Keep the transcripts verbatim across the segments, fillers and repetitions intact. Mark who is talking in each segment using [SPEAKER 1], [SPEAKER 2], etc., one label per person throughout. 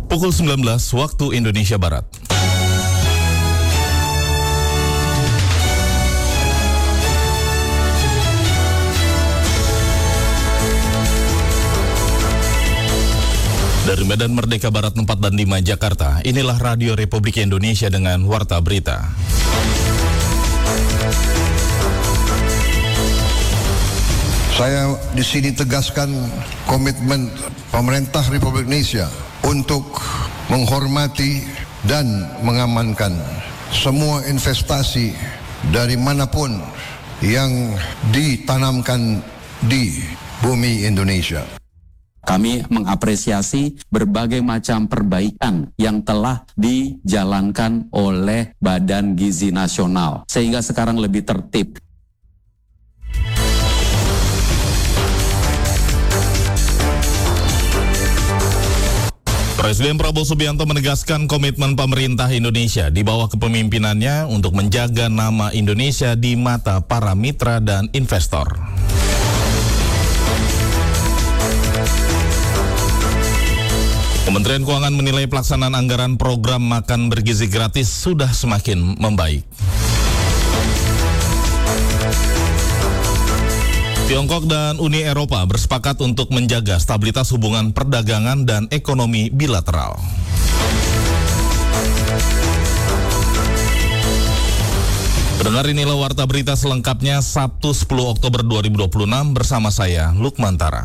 [SPEAKER 1] Pukul sembilan belas waktu Indonesia Barat. Dari Medan Merdeka Barat empat dan lima Jakarta, inilah Radio Republik Indonesia dengan Warta Berita.
[SPEAKER 2] Saya di sini tegaskan komitmen pemerintah Republik Indonesia untuk menghormati dan mengamankan semua investasi dari manapun yang ditanamkan di bumi Indonesia.
[SPEAKER 3] Kami mengapresiasi berbagai macam perbaikan yang telah dijalankan oleh Badan Gizi Nasional, sehingga sekarang lebih tertib.
[SPEAKER 1] Presiden Prabowo Subianto menegaskan komitmen pemerintah Indonesia di bawah kepemimpinannya untuk menjaga nama Indonesia di mata para mitra dan investor. Kementerian Keuangan menilai pelaksanaan anggaran program makan bergizi gratis sudah semakin membaik. Tiongkok dan Uni Eropa bersepakat untuk menjaga stabilitas hubungan perdagangan dan ekonomi bilateral. Pendengar, inilah Warta Berita selengkapnya Sabtu sepuluh Oktober dua ribu dua puluh enam bersama saya Lukman Tara.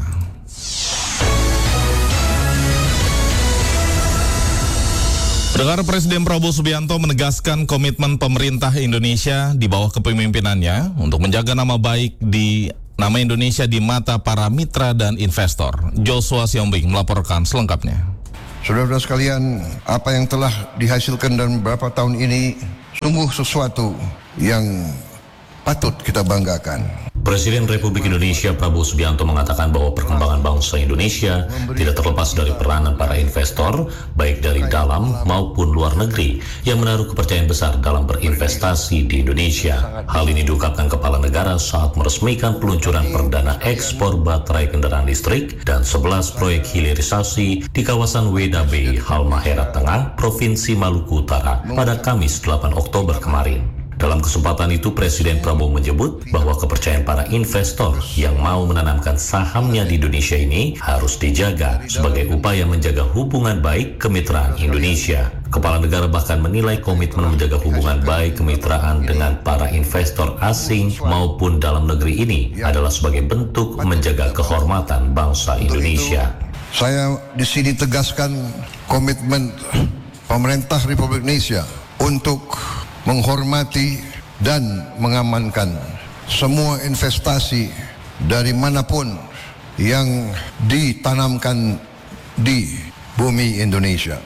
[SPEAKER 1] Pendengar, Presiden Prabowo Subianto menegaskan komitmen pemerintah Indonesia di bawah kepemimpinannya untuk menjaga nama baik di nama Indonesia di mata para mitra dan investor. Joshua Siombing melaporkan selengkapnya.
[SPEAKER 2] Saudara-saudara sekalian, apa yang telah dihasilkan dalam beberapa tahun ini sungguh sesuatu yang patut kita banggakan.
[SPEAKER 4] Presiden Republik Indonesia Prabowo Subianto mengatakan bahwa perkembangan bangsa Indonesia tidak terlepas dari peranan para investor, baik dari dalam maupun luar negeri, yang menaruh kepercayaan besar dalam berinvestasi di Indonesia. Hal ini diungkapkan Kepala Negara saat meresmikan peluncuran perdana ekspor baterai kendaraan listrik dan sebelas proyek hilirisasi di kawasan Weda Bay, Halmahera Tengah, Provinsi Maluku Utara pada Kamis delapan Oktober kemarin. Dalam kesempatan itu, Presiden Prabowo menyebut bahwa kepercayaan para investor yang mau menanamkan sahamnya di Indonesia ini harus dijaga sebagai upaya menjaga hubungan baik kemitraan Indonesia. Kepala negara bahkan menilai komitmen menjaga hubungan baik kemitraan dengan para investor asing maupun dalam negeri ini adalah sebagai bentuk menjaga kehormatan bangsa Indonesia.
[SPEAKER 2] Saya di sini tegaskan komitmen pemerintah Republik Indonesia untuk menghormati dan mengamankan semua investasi dari manapun yang ditanamkan di bumi Indonesia.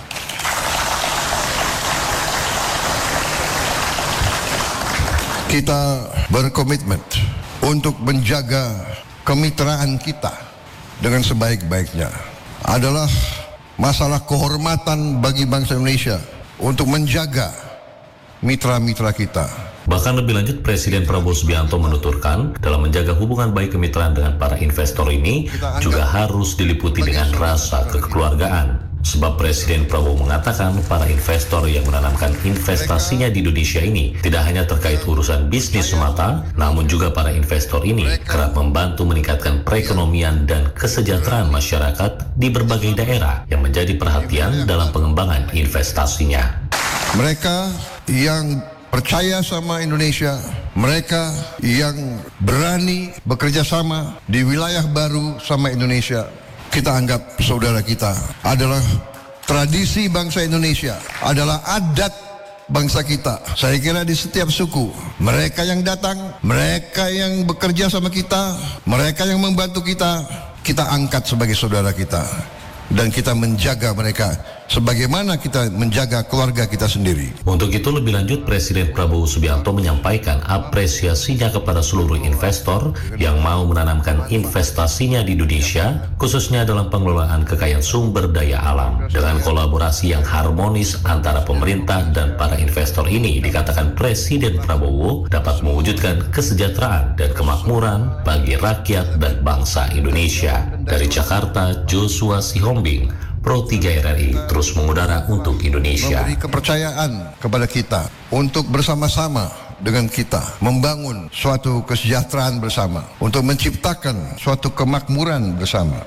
[SPEAKER 2] Kita berkomitmen untuk menjaga kemitraan kita dengan sebaik-baiknya. Adalah masalah kehormatan bagi bangsa Indonesia untuk menjaga mitra-mitra kita.
[SPEAKER 4] Bahkan lebih lanjut, Presiden Prabowo Subianto menuturkan dalam menjaga hubungan baik kemitraan dengan para investor ini juga harus diliputi dengan rasa kekeluargaan. Sebab Presiden Prabowo mengatakan para investor yang menanamkan investasinya di Indonesia ini tidak hanya terkait urusan bisnis semata, namun juga para investor ini kerap membantu meningkatkan perekonomian dan kesejahteraan masyarakat di berbagai daerah yang menjadi perhatian dalam pengembangan investasinya.
[SPEAKER 2] Mereka yang percaya sama Indonesia, mereka yang berani bekerja sama di wilayah baru sama Indonesia, kita anggap saudara kita. Adalah tradisi bangsa Indonesia, adalah adat bangsa kita. Saya kira di setiap suku, mereka yang datang, mereka yang bekerja sama kita, mereka yang membantu kita, kita angkat sebagai saudara kita. Dan kita menjaga mereka sebagaimana kita menjaga keluarga kita sendiri.
[SPEAKER 4] Untuk itu, lebih lanjut, Presiden Prabowo Subianto menyampaikan apresiasinya kepada seluruh investor yang mau menanamkan investasinya di Indonesia, khususnya dalam pengelolaan kekayaan sumber daya alam. Dengan kolaborasi yang harmonis antara pemerintah dan para investor ini, dikatakan Presiden Prabowo dapat mewujudkan kesejahteraan dan kemakmuran bagi rakyat dan bangsa Indonesia. Dari Jakarta, Joshua Sihombing, Pro tiga R R I terus mengudara untuk Indonesia.
[SPEAKER 2] Memberi kepercayaan kepada kita untuk bersama-sama dengan kita membangun suatu kesejahteraan bersama, untuk menciptakan suatu kemakmuran bersama.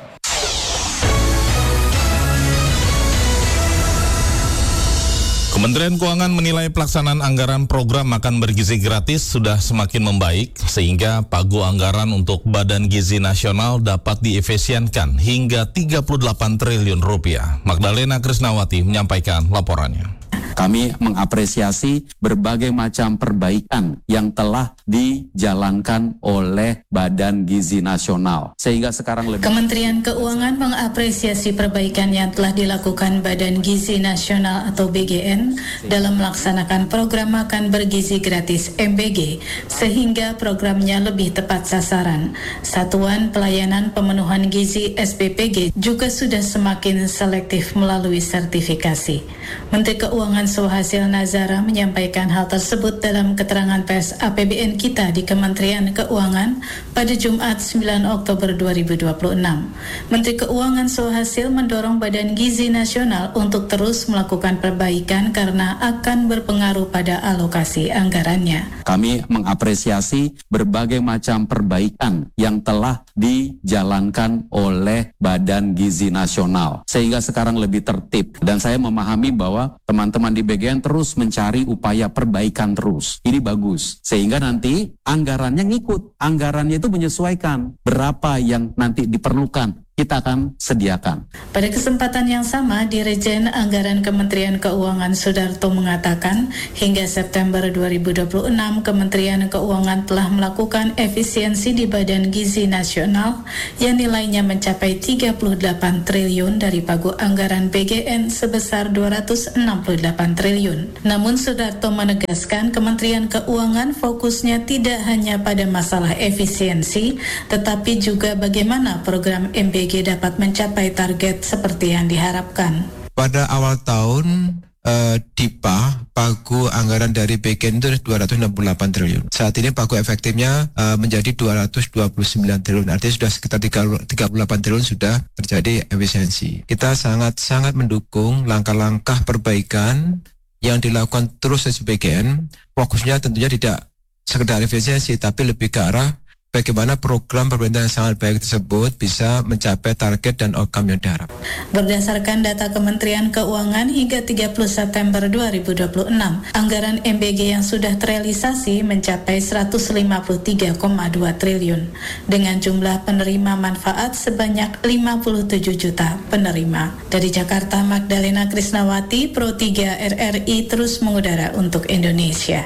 [SPEAKER 1] Kementerian Keuangan menilai pelaksanaan anggaran program makan bergizi gratis sudah semakin membaik sehingga pagu anggaran untuk Badan Gizi Nasional dapat diefisienkan hingga tiga puluh delapan triliun rupiah. Magdalena Krisnawati menyampaikan laporannya.
[SPEAKER 3] Kami mengapresiasi berbagai macam perbaikan yang telah dijalankan oleh Badan Gizi Nasional. Sehingga sekarang lebih...
[SPEAKER 5] Kementerian Keuangan mengapresiasi perbaikan yang telah dilakukan Badan Gizi Nasional atau B G N dalam melaksanakan program makan bergizi gratis M B G, sehingga programnya lebih tepat sasaran. Satuan Pelayanan Pemenuhan Gizi S P P G juga sudah semakin selektif melalui sertifikasi. Menteri Keuangan Suhasil Nazara menyampaikan hal tersebut dalam keterangan pers A P B N kita di Kementerian Keuangan pada Jumat sembilan Oktober dua ribu dua puluh enam. Menteri Keuangan Suhasil mendorong Badan Gizi Nasional untuk terus melakukan perbaikan karena akan berpengaruh pada alokasi anggarannya.
[SPEAKER 3] Kami mengapresiasi berbagai macam perbaikan yang telah dijalankan oleh Badan Gizi Nasional sehingga sekarang lebih tertib, dan saya memahami bahwa teman-teman di B G N terus mencari upaya perbaikan terus. Ini bagus. Sehingga nanti anggarannya ngikut. Anggarannya itu menyesuaikan berapa yang nanti diperlukan. Kita akan sediakan.
[SPEAKER 5] Pada kesempatan yang sama, Dirjen Anggaran Kementerian Keuangan Sudarto mengatakan hingga September dua ribu dua puluh enam Kementerian Keuangan telah melakukan efisiensi di Badan Gizi Nasional yang nilainya mencapai tiga puluh delapan triliun dari pagu anggaran B G N sebesar dua ratus enam puluh delapan triliun. Namun Sudarto menegaskan Kementerian Keuangan fokusnya tidak hanya pada masalah efisiensi, tetapi juga bagaimana program M B G dapat mencapai target seperti yang diharapkan.
[SPEAKER 6] Pada awal tahun, uh, D I P A, pagu anggaran dari B G N itu dua ratus enam puluh delapan triliun. Saat ini pagu efektifnya uh, menjadi dua ratus dua puluh sembilan triliun. Artinya sudah sekitar tiga puluh delapan triliun sudah terjadi efisiensi. Kita sangat-sangat mendukung langkah-langkah perbaikan yang dilakukan terus di B G N. Fokusnya tentunya tidak sekedar efisiensi, tapi lebih ke arah bagaimana program pemerintah yang sangat baik tersebut bisa mencapai target dan outcome yang diharapkan.
[SPEAKER 5] Berdasarkan data Kementerian Keuangan hingga tiga puluh September dua ribu dua puluh enam, anggaran M B G yang sudah terrealisasi mencapai seratus lima puluh tiga koma dua triliun dengan jumlah penerima manfaat sebanyak lima puluh tujuh juta penerima. Dari Jakarta, Magdalena Krisnawati, Pro tiga R R I terus mengudara untuk Indonesia.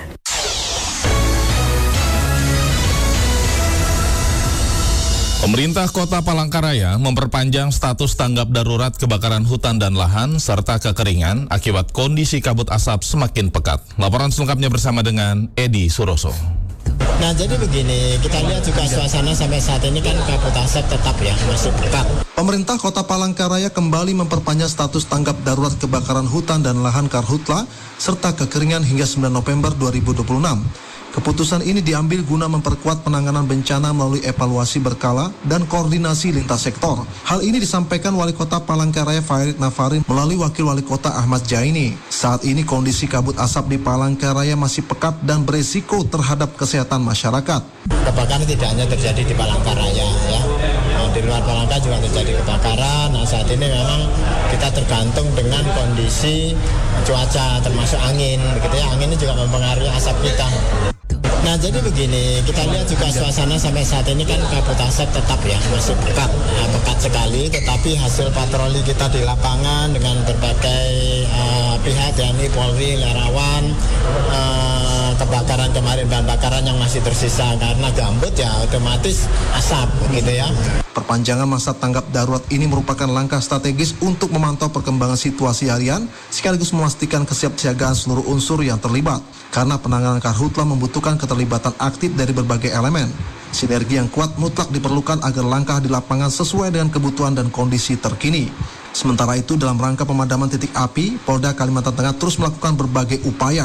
[SPEAKER 1] Pemerintah Kota Palangkaraya memperpanjang status tanggap darurat kebakaran hutan dan lahan serta kekeringan akibat kondisi kabut asap semakin pekat. Laporan selengkapnya bersama dengan Edi Suroso.
[SPEAKER 7] Nah, jadi begini, kita lihat juga suasana sampai saat ini kan kabut asap tetap ya masih pekat.
[SPEAKER 8] Pemerintah Kota Palangkaraya kembali memperpanjang status tanggap darurat kebakaran hutan dan lahan Karhutla serta kekeringan hingga sembilan November dua ribu dua puluh enam. Keputusan ini diambil guna memperkuat penanganan bencana melalui evaluasi berkala dan koordinasi lintas sektor. Hal ini disampaikan Wali Kota Palangkaraya Fairid Nafarin melalui Wakil Wali Kota Ahmad Jaini. Saat ini kondisi kabut asap di Palangkaraya masih pekat dan beresiko terhadap kesehatan masyarakat.
[SPEAKER 7] Kebakaran tidak hanya terjadi di Palangkaraya ya. Nah, di luar Palangkaraya juga terjadi kebakaran. Nah, saat ini memang kita tergantung dengan kondisi cuaca termasuk angin, begitu ya. Angin ini juga mempengaruhi asap kita. Nah, jadi begini, kita lihat juga suasana sampai saat ini kan kabut asap tetap ya masih pekat, ya, pekat sekali. Tetapi hasil patroli kita di lapangan dengan berbagai uh, pihak, T N I, Polri, Larawan, uh, kebakaran kemarin, bahan bakaran yang masih tersisa karena gambut ya otomatis asap, gitu ya.
[SPEAKER 8] Perpanjangan masa tanggap darurat ini merupakan langkah strategis untuk memantau perkembangan situasi harian sekaligus memastikan kesiapsiagaan seluruh unsur yang terlibat. Karena penanganan karhutla membutuhkan keterlibatan aktif dari berbagai elemen. Sinergi yang kuat mutlak diperlukan agar langkah di lapangan sesuai dengan kebutuhan dan kondisi terkini. Sementara itu dalam rangka pemadaman titik api, Polda Kalimantan Tengah terus melakukan berbagai upaya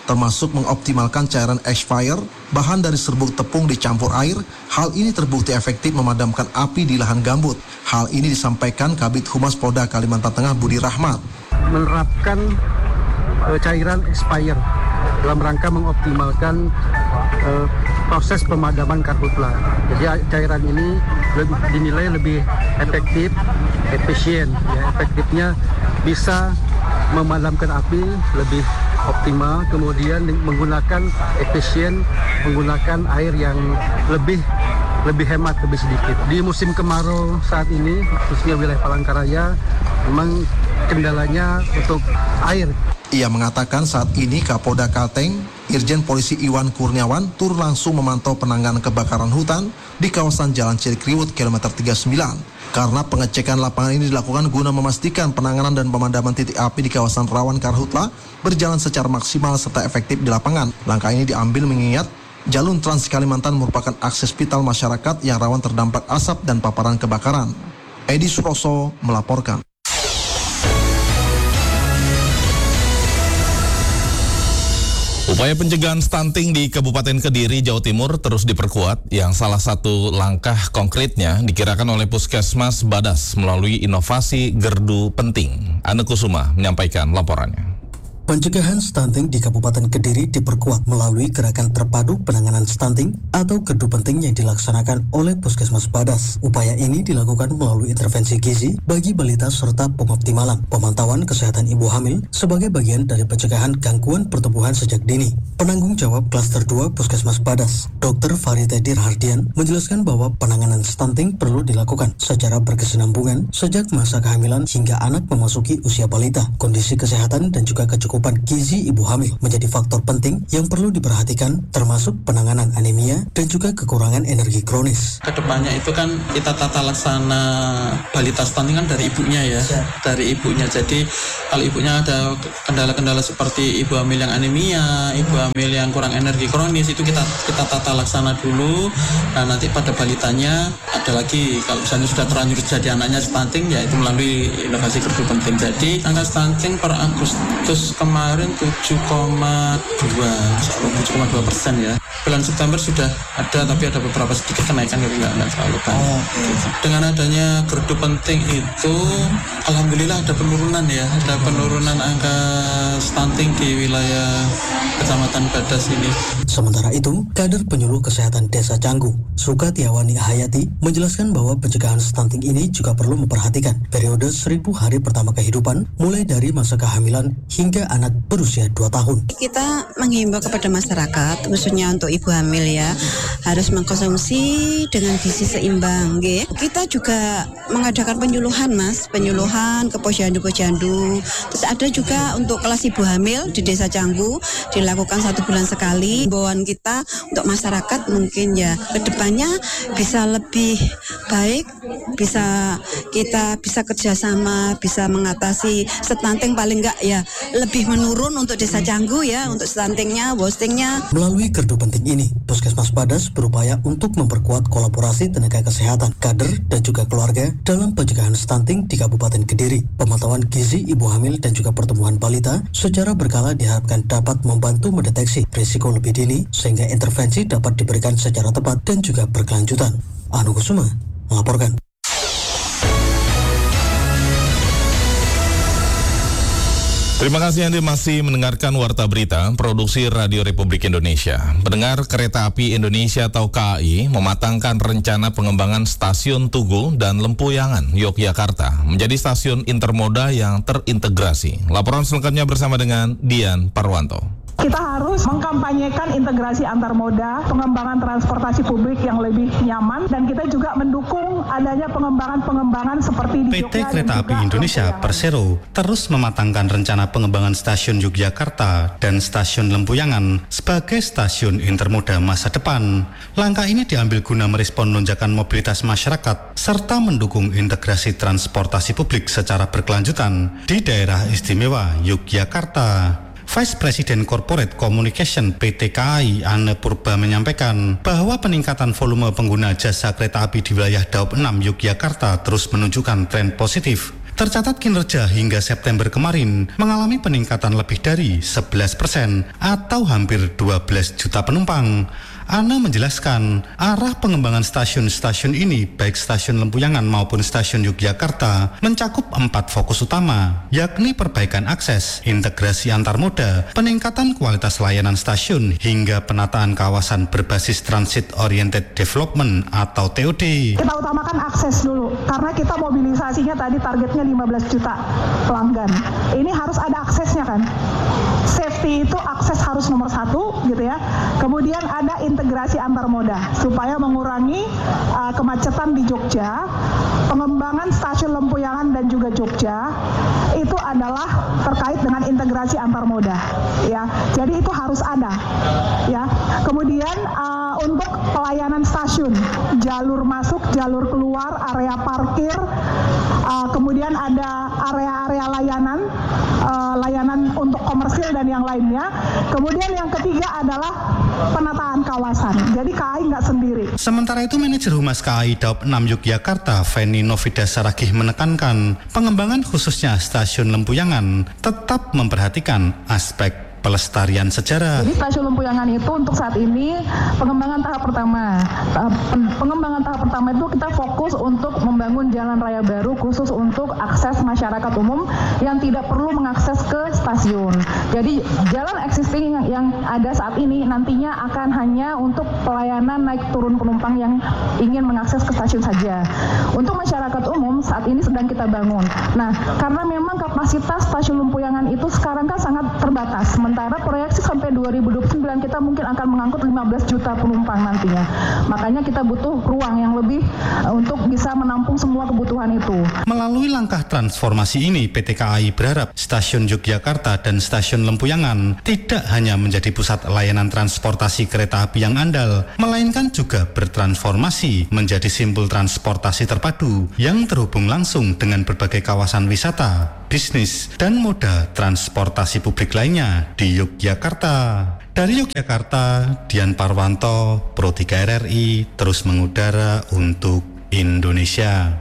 [SPEAKER 8] termasuk mengoptimalkan cairan expired, bahan dari serbuk tepung dicampur air. Hal ini terbukti efektif memadamkan api di lahan gambut. Hal ini disampaikan Kabid Humas Polda Kalimantan Tengah Budi Rahmat.
[SPEAKER 9] Menerapkan uh, cairan expired dalam rangka mengoptimalkan uh, proses pemadaman karhutla. Jadi cairan ini lebih, dinilai lebih efektif, efisien. Ya, efektifnya bisa memadamkan api lebih optimal, kemudian menggunakan efisien, menggunakan air yang lebih lebih hemat, lebih sedikit. Di musim kemarau saat ini, khususnya wilayah Palangkaraya, memang kendalanya untuk air.
[SPEAKER 8] Ia mengatakan saat ini Kapolda Kalteng, Irjen Polisi Iwan Kurniawan turun langsung memantau penanganan kebakaran hutan di kawasan Jalan Cirikriwut kilometer tiga puluh sembilan. Karena pengecekan lapangan ini dilakukan guna memastikan penanganan dan pemadaman titik api di kawasan rawan karhutla berjalan secara maksimal serta efektif di lapangan. Langkah ini diambil mengingat Jalur Trans Kalimantan merupakan akses vital masyarakat yang rawan terdampak asap dan paparan kebakaran. Edi Suroso melaporkan.
[SPEAKER 1] Upaya pencegahan stunting di Kabupaten Kediri, Jawa Timur terus diperkuat, yang salah satu langkah konkretnya dikirakan oleh Puskesmas Badas melalui inovasi Gerdu Penting. Ane Kusuma menyampaikan laporannya.
[SPEAKER 10] Pencegahan stunting di Kabupaten Kediri diperkuat melalui gerakan terpadu penanganan stunting atau Gerdu Penting yang dilaksanakan oleh Puskesmas Badas. Upaya ini dilakukan melalui intervensi gizi bagi balita serta pengoptimalan pemantauan kesehatan ibu hamil sebagai bagian dari pencegahan gangguan pertumbuhan sejak dini. Penanggung jawab klaster dua Puskesmas Badas, Dokter Faridadi Rahardian, menjelaskan bahwa penanganan stunting perlu dilakukan secara berkesinambungan sejak masa kehamilan hingga anak memasuki usia balita. Kondisi kesehatan dan juga kecukupan gizi ibu hamil menjadi faktor penting yang perlu diperhatikan, termasuk penanganan anemia dan juga kekurangan energi kronis.
[SPEAKER 11] Kedepannya itu kan kita tata laksana balita stunting kan dari ibunya ya, ya. dari ibunya. Jadi kalau ibunya ada kendala-kendala seperti ibu hamil yang anemia, ibu hamil yang kurang energi kronis, itu kita kita tata laksana dulu. Nah nanti pada balitanya ada lagi, kalau misalnya sudah terlanjur jadi anaknya stunting, ya itu melalui inovasi Gerdu Penting. Jadi angka stunting per Agustus kemarin tujuh koma dua persen ya. Bulan September sudah ada, tapi ada beberapa sedikit kenaikan, tapi nggak nggak terlalu banyak. Oh, okay. Dengan adanya Gerdu Penting itu, alhamdulillah ada penurunan ya, ada penurunan angka stunting di wilayah Kecamatan Badas ini.
[SPEAKER 10] Sementara itu, kader penyuluh kesehatan Desa Canggu, Sukatiawani Hayati, menjelaskan bahwa pencegahan stunting ini juga perlu memperhatikan periode seribu hari pertama kehidupan, mulai dari masa kehamilan hingga anak berusia dua tahun.
[SPEAKER 12] Kita menghimbau kepada masyarakat, khususnya untuk ibu hamil ya, harus mengkonsumsi dengan gizi seimbang. Ge. Kita juga mengadakan penyuluhan mas, penyuluhan ke posyandu-posyandu. Terus ada juga untuk kelas ibu hamil di Desa Canggu, dilakukan satu bulan sekali. Himbauan kita untuk masyarakat mungkin ya kedepannya bisa lebih baik, bisa kita bisa kerjasama, bisa mengatasi stunting paling enggak ya lebih menurun untuk Desa Canggu ya, untuk stuntingnya, wastingnya.
[SPEAKER 10] Melalui Gerdu Penting ini, Puskesmas Badas berupaya untuk memperkuat kolaborasi tenaga kesehatan, kader, dan juga keluarga dalam pencegahan stunting di Kabupaten Kediri. Pemantauan gizi ibu hamil dan juga pertumbuhan balita secara berkala diharapkan dapat membantu mendeteksi risiko lebih dini sehingga intervensi dapat diberikan secara tepat dan juga berkelanjutan. Anu Kusuma melaporkan.
[SPEAKER 1] Terima kasih Anda masih mendengarkan Warta Berita, Produksi Radio Republik Indonesia. Pendengar, Kereta Api Indonesia atau K A I mematangkan rencana pengembangan Stasiun Tugu dan Lempuyangan, Yogyakarta, menjadi stasiun intermoda yang terintegrasi. Laporan selengkapnya bersama dengan Dian Parwanto.
[SPEAKER 13] Kita harus mengkampanyekan integrasi antar moda, pengembangan transportasi publik yang lebih nyaman, dan kita juga mendukung adanya pengembangan-pengembangan seperti di
[SPEAKER 14] P T Kereta Api Indonesia Persero terus mematangkan rencana pengembangan stasiun Yogyakarta dan stasiun Lempuyangan sebagai stasiun intermoda masa depan. Langkah ini diambil guna merespon lonjakan mobilitas masyarakat serta mendukung integrasi transportasi publik secara berkelanjutan di daerah istimewa Yogyakarta. Vice President Corporate Communication P T K A I Anne Purba menyampaikan bahwa peningkatan volume pengguna jasa kereta api di wilayah Daop enam Yogyakarta terus menunjukkan tren positif. tercatat kinerja hingga September kemarin mengalami peningkatan lebih dari sebelas persen atau hampir dua belas juta penumpang. Ana menjelaskan, arah pengembangan stasiun-stasiun ini, baik stasiun Lempuyangan maupun stasiun Yogyakarta, mencakup empat fokus utama, yakni perbaikan akses, integrasi antar moda, peningkatan kualitas layanan stasiun, hingga penataan kawasan berbasis Transit Oriented Development atau T O D.
[SPEAKER 13] Kita utamakan akses dulu, karena kita mobilisasinya tadi targetnya lima belas juta pelanggan. Ini harus ada aksesnya kan. Safety itu akses harus nomor satu gitu ya. Kemudian ada integrasi antar moda supaya mengurangi uh, kemacetan di Jogja. Pengembangan stasiun Lempuyangan dan juga Jogja itu adalah terkait dengan integrasi antar moda ya. Jadi itu harus ada ya. Kemudian uh, untuk pelayanan stasiun, jalur masuk, jalur keluar, area parkir, uh, kemudian ada area-area layanan, uh, layanan untuk komersil dan yang lainnya. Kemudian yang ketiga adalah penataan kawasan. Jadi K A I nggak sendiri.
[SPEAKER 14] Sementara itu, manajer Humas K A I Daop enam Yogyakarta, Feni Novida Saragih, menekankan pengembangan khususnya stasiun Lempuyangan tetap memperhatikan aspek pelestarian sejarah.
[SPEAKER 13] Jadi stasiun Lempuyangan itu untuk saat ini pengembangan tahap pertama. Tahap, pengembangan tahap pertama itu kita fokus untuk membangun jalan raya baru khusus untuk akses masyarakat umum yang tidak perlu mengakses ke stasiun. Jadi jalan existing yang, yang ada saat ini nantinya akan hanya untuk pelayanan naik turun penumpang yang ingin mengakses ke stasiun saja. Untuk masyarakat umum saat ini sedang kita bangun. Nah, karena memang kapasitas stasiun Lempuyangan itu sekarang kan sangat terbatas. Sementara proyeksi sampai dua ribu dua puluh sembilan kita mungkin akan mengangkut lima belas juta penumpang nantinya. Makanya kita butuh ruang yang lebih uh, untuk bisa menampung semua kebutuhan itu.
[SPEAKER 14] Melalui langkah transformasi ini, P T K A I berharap stasiun Yogyakarta dan stasiun Lempuyangan tidak hanya menjadi pusat layanan transportasi kereta api yang andal, melainkan juga bertransformasi menjadi simpul transportasi terpadu yang terhubung langsung dengan berbagai kawasan wisata, bisnis, dan moda transportasi publik lainnya di Yogyakarta. Dari Yogyakarta, Dian Parwanto, Pro tiga R R I, terus mengudara untuk Indonesia.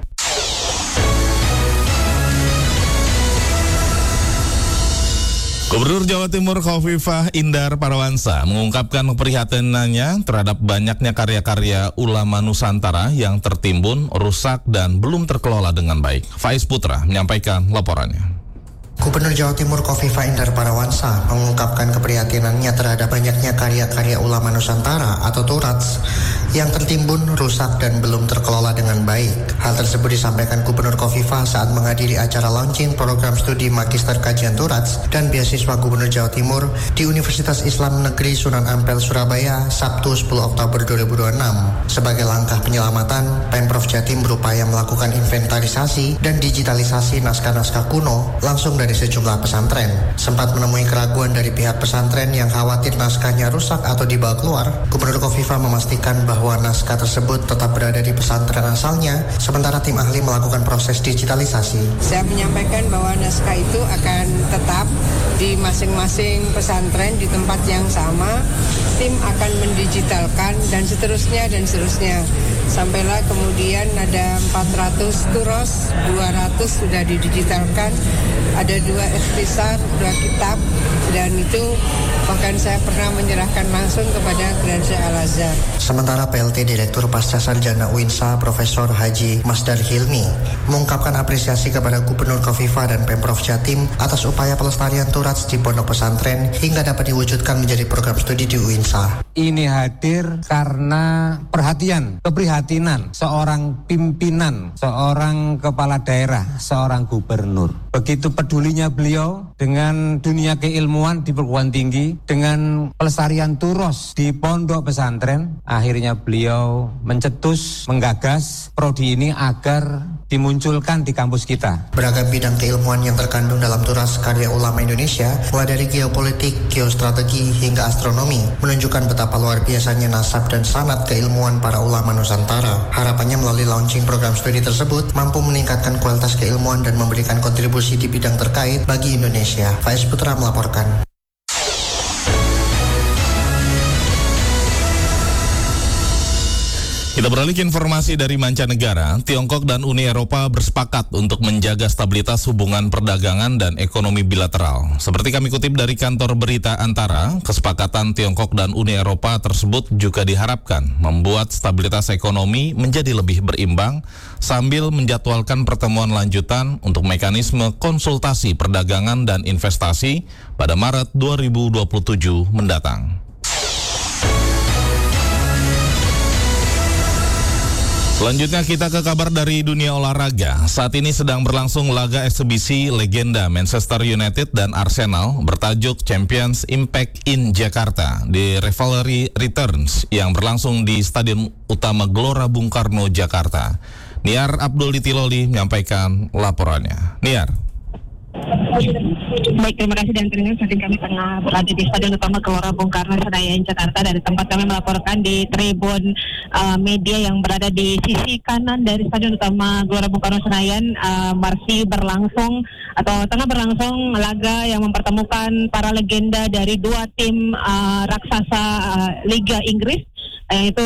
[SPEAKER 1] Gubernur Jawa Timur Khofifah Indar Parawansa mengungkapkan keprihatinannya terhadap banyaknya karya-karya ulama Nusantara yang tertimbun, rusak, dan belum terkelola dengan baik. Faiz Putra menyampaikan laporannya.
[SPEAKER 15] Gubernur Jawa Timur Khofifah Indar Parawansa mengungkapkan keprihatinannya terhadap banyaknya karya-karya ulama Nusantara atau Turats yang tertimbun, rusak, dan belum terkelola dengan baik. Hal tersebut disampaikan Gubernur Khofifah saat menghadiri acara launching program studi Magister Kajian Turats dan Beasiswa Gubernur Jawa Timur di Universitas Islam Negeri Sunan Ampel, Surabaya, Sabtu sepuluh Oktober dua ribu dua puluh enam. Sebagai langkah penyelamatan, Pemprov Jatim berupaya melakukan inventarisasi dan digitalisasi naskah-naskah kuno langsung dari sejumlah pesantren. Sempat menemui keraguan dari pihak pesantren yang khawatir naskahnya rusak atau dibawa keluar, Gubernur Khofifah memastikan bahwa naskah tersebut tetap berada di pesantren asalnya, sementara tim ahli melakukan proses digitalisasi.
[SPEAKER 16] Saya menyampaikan bahwa naskah itu akan tetap di masing-masing pesantren di tempat yang sama, tim akan mendigitalkan dan seterusnya dan seterusnya. Sampailah kemudian ada empat ratus turos, dua ratus sudah didigitalkan, ada dua ikhtisar, dua kitab, dan itu bahkan saya pernah menyerahkan langsung kepada Grand Syekh Al-Azhar.
[SPEAKER 15] Sementara P L T Direktur Pasca Sarjana U I N S A Profesor Haji Masdar Hilmi mengungkapkan apresiasi kepada Gubernur Khofifah dan Pemprov Jatim atas upaya pelestarian Turats di pondok pesantren hingga dapat diwujudkan menjadi program studi di U I N S A.
[SPEAKER 17] Ini hadir karena perhatian, keprihatinan seorang pimpinan, seorang kepala daerah, seorang gubernur. Begitu pedulinya beliau dengan dunia keilmuan di perguruan tinggi, dengan pelestarian turos di pondok pesantren, akhirnya beliau mencetus, menggagas prodi ini agar dimunculkan di kampus kita.
[SPEAKER 15] Beragam bidang keilmuan yang terkandung dalam turas karya ulama Indonesia, mulai dari geopolitik, geostrategi, hingga astronomi, menunjukkan betapa luar biasanya nasab dan sanad keilmuan para ulama Nusantara. Harapannya melalui launching program studi tersebut mampu meningkatkan kualitas keilmuan dan memberikan kontribusi di bidang terkait bagi Indonesia. Faiz Putra melaporkan.
[SPEAKER 1] Kita beralih ke informasi dari mancanegara. Tiongkok dan Uni Eropa bersepakat untuk menjaga stabilitas hubungan perdagangan dan ekonomi bilateral. Seperti kami kutip dari kantor berita Antara, kesepakatan Tiongkok dan Uni Eropa tersebut juga diharapkan membuat stabilitas ekonomi menjadi lebih berimbang sambil menjadwalkan pertemuan lanjutan untuk mekanisme konsultasi perdagangan dan investasi pada Maret dua ribu dua puluh tujuh mendatang. Selanjutnya kita ke kabar dari dunia olahraga. Saat ini sedang berlangsung laga eksebisi legenda Manchester United dan Arsenal bertajuk Champions Impact in Jakarta di Rivalry Returns yang berlangsung di Stadion Utama Gelora Bung Karno, Jakarta. Niar Abdul Ditiloli menyampaikan laporannya. Niar.
[SPEAKER 18] Baik, terima kasih dan terima kasih. Saat ini kami tengah berada di Stadion Utama Gelora Bung Karno, Senayan, Jakarta. Dari tempat kami melaporkan di tribun uh, media yang berada di sisi kanan dari Stadion Utama Gelora Bung Karno, Senayan, uh, masih berlangsung atau tengah berlangsung laga yang mempertemukan para legenda dari dua tim uh, raksasa uh, Liga Inggris, yaitu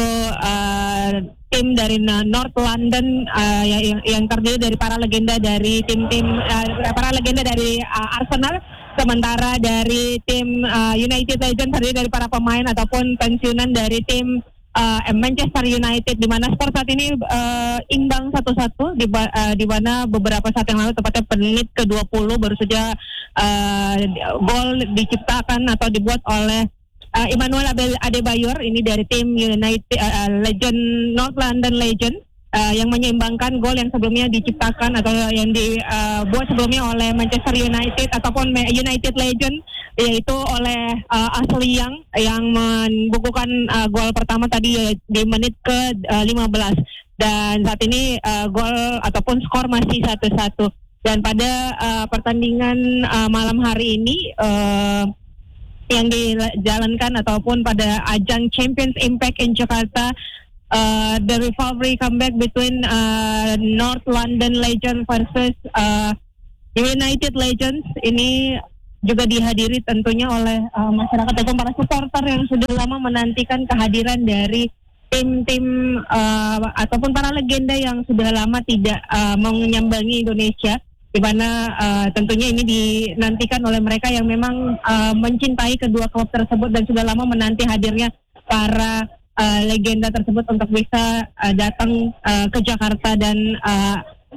[SPEAKER 18] uh, tim dari North London uh, yang, yang terdiri dari para legenda dari tim-tim uh, para legenda dari uh, Arsenal, sementara dari tim uh, United Legends terdiri dari para pemain ataupun pensiunan dari tim uh, Manchester United, di mana skor saat ini uh, imbang satu satu di, uh, di mana beberapa saat yang lalu tepatnya menit ke dua puluh baru saja uh, gol diciptakan atau dibuat oleh Uh, Emmanuel Adebayor ini dari tim United uh, Legend North London Legend uh, yang menyeimbangkan gol yang sebelumnya diciptakan atau yang dibuat uh, sebelumnya oleh Manchester United ataupun United Legend, yaitu oleh uh, Ashley Young yang membukukan uh, gol pertama tadi di menit ke uh, lima belas, dan saat ini uh, gol ataupun skor masih satu satu. Dan pada uh, pertandingan uh, malam hari ini uh, yang dijalankan ataupun pada ajang Champions Impact in Jakarta, uh, the rivalry comeback between uh, North London Legends versus uh, United Legends ini juga dihadiri tentunya oleh uh, masyarakat ataupun para supporter yang sudah lama menantikan kehadiran dari tim-tim uh, ataupun para legenda yang sudah lama tidak uh, menyambangi Indonesia, di mana uh, tentunya ini dinantikan oleh mereka yang memang uh, mencintai kedua klub tersebut dan sudah lama menanti hadirnya para uh, legenda tersebut untuk bisa uh, datang uh, ke Jakarta dan uh,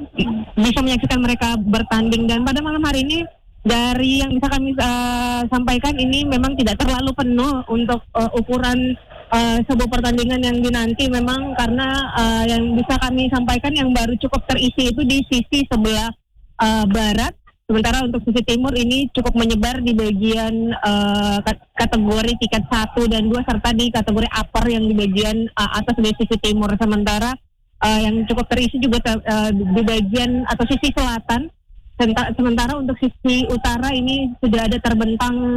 [SPEAKER 18] bisa menyaksikan mereka bertanding. Dan pada malam hari ini dari yang bisa kami uh, sampaikan ini memang tidak terlalu penuh untuk uh, ukuran uh, sebuah pertandingan yang dinanti, memang karena uh, yang bisa kami sampaikan yang baru cukup terisi itu di sisi sebelah Uh, barat, sementara untuk sisi timur ini cukup menyebar di bagian uh, kategori tiket satu dan dua serta di kategori upper yang di bagian uh, atas di sisi timur, sementara uh, yang cukup terisi juga ter, uh, di bagian atau sisi selatan, sementara untuk sisi utara ini sudah ada terbentang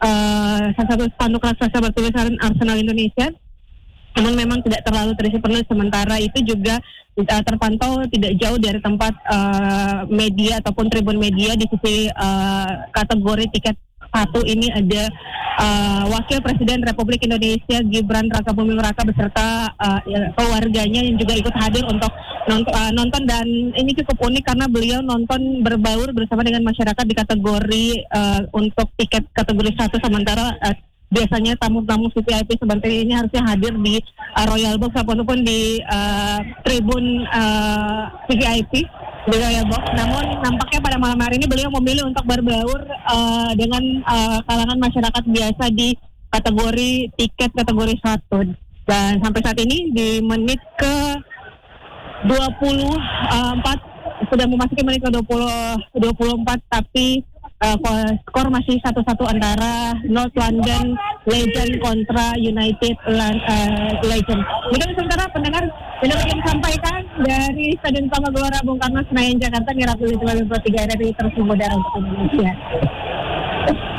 [SPEAKER 18] uh, salah satu spanduk raksasa bertulisan Arsenal Indonesia, namun memang tidak terlalu terisi penuh. Sementara itu juga uh, terpantau tidak jauh dari tempat uh, media ataupun tribun media di sisi uh, kategori tiket satu ini ada uh, Wakil Presiden Republik Indonesia Gibran Rakabuming Raka beserta uh, keluarganya yang juga ikut hadir untuk nonton, uh, nonton dan ini cukup unik karena beliau nonton berbaur bersama dengan masyarakat di kategori uh, untuk tiket kategori satu, sementara uh, biasanya tamu-tamu V I P seperti ini harusnya hadir di uh, Royal Box ataupun di uh, tribun uh, V I P di Royal Box. Namun nampaknya pada malam hari ini beliau memilih untuk berbaur uh, dengan uh, kalangan masyarakat biasa di kategori tiket kategori satu. Dan sampai saat ini di menit ke dua puluh empat sudah memasuki menit ke dua puluh empat, tapi Uh, skor masih satu satu antara North London Legend kontra United uh, Legend. Mungkin sementara pendengar pendengar yang disampaikan dari Stadion Utama Gelora Bung Karno, Senayan, Jakarta, Nirapul Ismail tiga R R I terus mengudara untuk Indonesia.